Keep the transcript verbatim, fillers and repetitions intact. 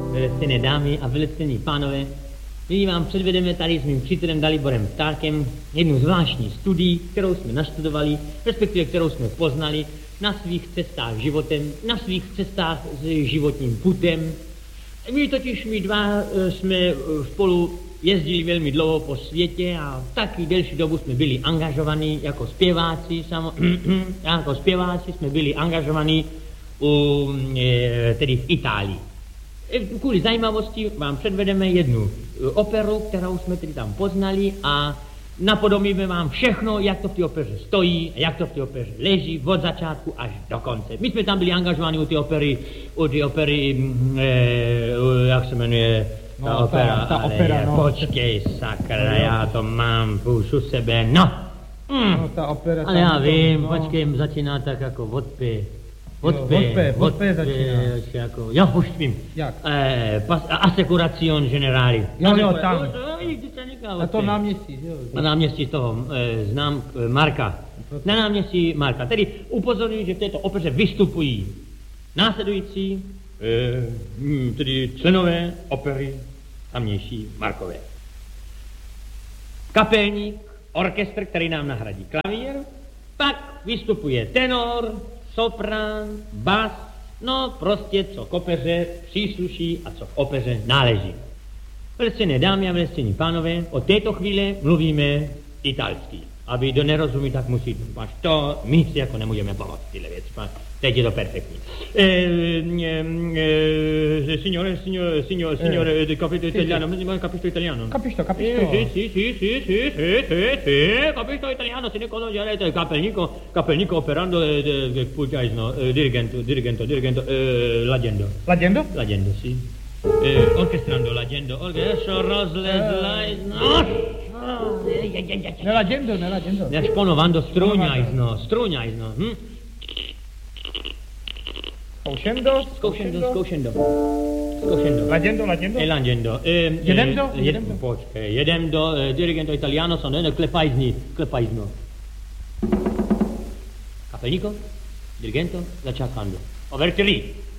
Velicené dámy a velicení pánové, nyní vám předvedeme tady s mým přítelem Daliborem Ptárkem jednu zvláštní studii, kterou jsme nastudovali, respektive kterou jsme poznali na svých cestách životem, na svých cestách s životním putem. My totiž, my dva jsme spolu jezdili velmi dlouho po světě a taky delší dobu jsme byli angažovaní jako zpěváci, samo, jako zpěváci jsme byli angažovaní u, tedy v Itálii. Kvůli zajímavosti vám předvedeme jednu operu, kterou jsme tedy tam poznali a napodobíme vám všechno, jak to v té opeře stojí a jak to v té opeře leží od začátku až do konce. My jsme tam byli angažováni u té opery, u té opery, eh, jak se jmenuje ta no, opera, ta, ta ale opera, no. Počkej, sakra, já to mám už u sebe, no. Mm. No, ta opera, ale já to, vím, no. počkej, začíná tak jako od P. Od Jo, P, od P, od P začíná. Jako, jo, už vím. Jak? Eh, pas, Assicurazione Generali. Jo, jo, tam. Na tom náměstí, jo. Na náměstí toho, eh, znám eh, Marka. Na náměstí Marka. Tedy upozorňuji, že v této opeře vystupují následující, eh, tedy členové opery tamnější Markové. Kapelník, orchestr, který nám nahradí klavír, pak vystupuje tenor, soprán, bas, no prostě co k opeře přísluší a co k opeře náleží. Velicené dámy a velicení pánové, od této chvíle mluvíme italsky. Aby kdo nerozumí, tak musí, máš to, my si jako nemůžeme pomoct tyhle věci, teď je to perfektní. Eh, eh, signore, signore, signore, signore, eh, capito italiano, capisco italiano. Capisco, capisco. Eh, sì, sì, sì, sì, sì, sì, sì, capisco italiano, se ne conoscerete, capelnico, capelnico operando, eh, no, eh, dirigento, dirigento, dirigento, eh, l'agendo. L'agendo? L'agendo, sì. Eh, orchestrando l'agendo, orchestro, rozlezlaj, no! Nell'agendo, nell'agendo. Nesponovando struňajzno, struňajzno, hm? Zkoušendo, Zkoušendo, zkoušendo. Zkoušendo. L'agendo, l'agendo. E l'agendo. Eh, Jedem do, eh, jedem do. Počkej, jedem do, eh, dirigento italiano, sono ne klepajzni, klepajzno. Capelnico, dirigento, začakando. Overturi.